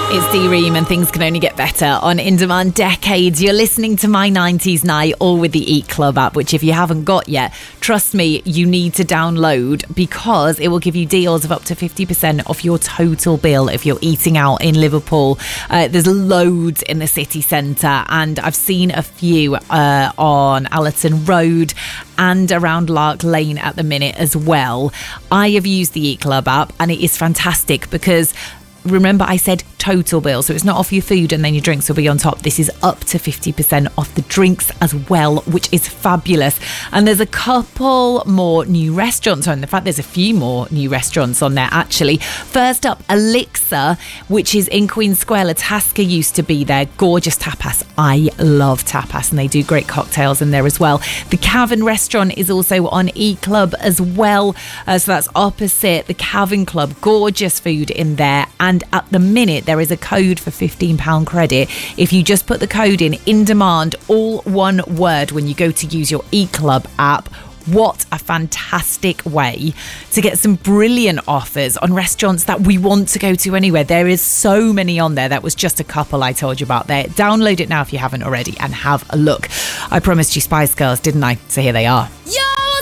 It's D-Ream and things can only get better on In Demand Decades. You're listening to My 90s Night, all with the Eat Club app, which if you haven't got yet, trust me, you need to download because it will give you deals of up to 50% off your total bill if you're eating out in Liverpool. There's loads in the city centre and I've seen a few on Allerton Road and around Lark Lane at the minute as well. I have used the Eat Club app and it is fantastic because remember I said total bill, so it's not off your food and then your drinks will be on top. This is up to 50% off the drinks as well, which is fabulous. And there's a couple more new restaurants on. In fact, there's a few more new restaurants on there actually. First up, Elixir, which is in Queen Square. Latasca used to be there. Gorgeous tapas. I love tapas and they do great cocktails in there as well. The Cavern restaurant is also on Eat Club as well. So that's opposite the Cavern Club. Gorgeous food in there. And at the minute, there is a code for £15 credit. If you just put the code in demand, all one word, when you go to use your Eat Club app. What a fantastic way to get some brilliant offers on restaurants that we want to go to anywhere. There is so many on there. That was just a couple I told you about there. Download it now if you haven't already and have a look. I promised you Spice Girls, didn't I? So here they are. Yo!